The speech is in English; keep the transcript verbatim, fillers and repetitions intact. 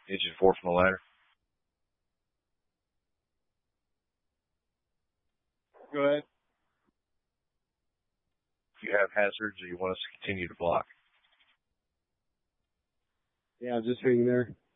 Engine four from the ladder. Go ahead. You have hazards, or you want us to continue to block? Yeah, just hang there.